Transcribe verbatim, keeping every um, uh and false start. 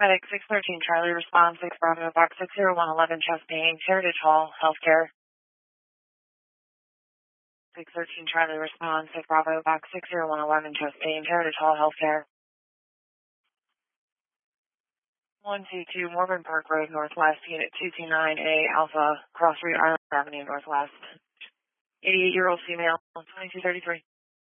Medic six thirteen Charlie responds six Bravo box six zero one eleven chest pain Heritage Hall Healthcare. six thirteen Charlie responds six Bravo box six zero one eleven chest pain Heritage Hall Healthcare. one two two Morgan Park Road Northwest Unit two two nine A Alpha Cross Route Island Avenue Northwest. eighty-eight year old female twenty-two thirty-three.